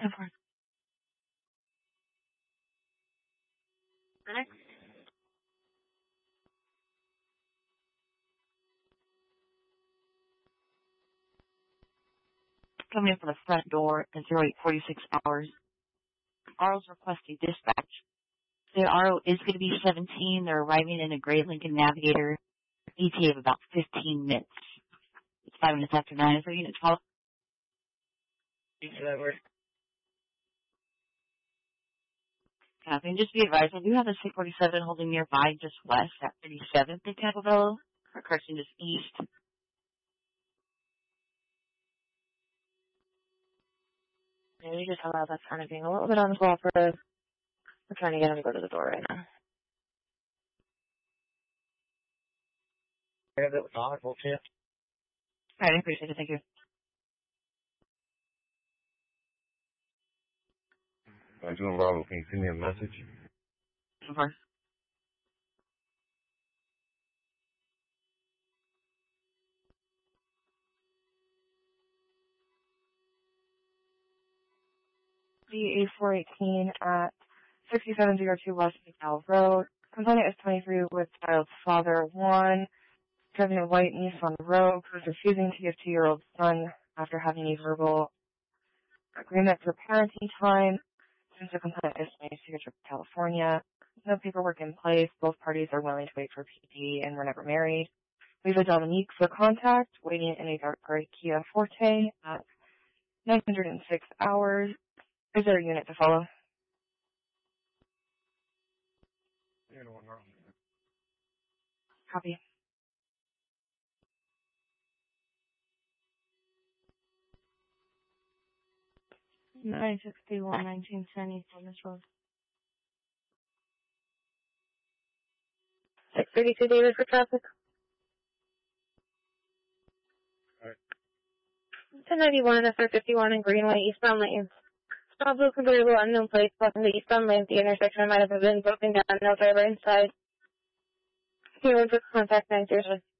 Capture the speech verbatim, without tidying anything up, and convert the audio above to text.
Of course. Next. Coming in from the front door at zero eight forty-six hours. R O's requesting dispatch. The R O is going to be seventeen. They're arriving in a gray Lincoln Navigator. E T A of about fifteen minutes. It's five minutes after nine. Is there unit twelve? That word. Copy. And just be advised, I do have a six forty-seven holding nearby, just west at thirty-seventh in Campbellville. Or correction, just east. And you just allow that's kind of being a little bit uncooperative. We're trying to get him to go to the door right now. I have it with honorable too. All right, I appreciate it. Thank you. I'm doing Bravo. Can you send me a message? Of course. D A four eighteen at sixty-seven oh two West McDowell Road. Complainant is twenty-three with child's father, one. Driving a white Nissan Rogue who is refusing to give two-year-old son after having a verbal agreement for parenting time. Since the complainant is twenty to trip to California, no paperwork in place. Both parties are willing to wait for P D and were never married. We have a Dominique for contact, waiting in a dark gray Kia Forte at nine hundred six hours. Is there a unit to follow? Copy. nine sixty-one, nineteen seventy on this road. six thirty-two David for traffic. Alright. ten ninety-one and F fifty-one in Greenway, eastbound lanes. Stop blue convertible, unknown place, blocking the eastbound lane. The intersection might have been broken down, no driver inside. Zero for contact nine zero.